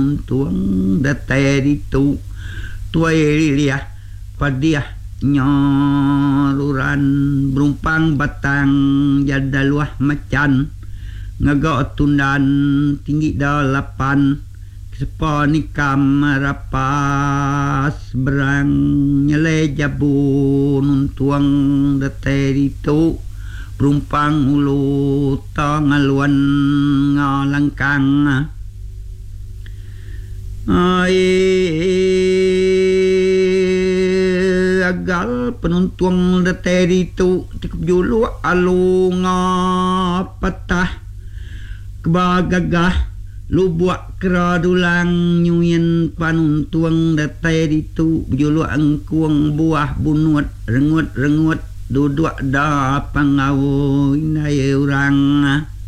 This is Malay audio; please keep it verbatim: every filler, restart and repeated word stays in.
tuang dateri tu tuai liah padiah nyaluran berumpang batang jada luah macan ngagak tundan tinggi dalapan sepa nikam rapas berang nyele jabun tuang dateri tu berumpang ulu tangaluan ngalangkang ai agal penuntung dateri tu cukup julu alu ngapatah kebagagah lu buat keradulang nyuyen panuntuang dateri tu julu angkuang buah bunut rengut-rengut duduk da pangau inai urang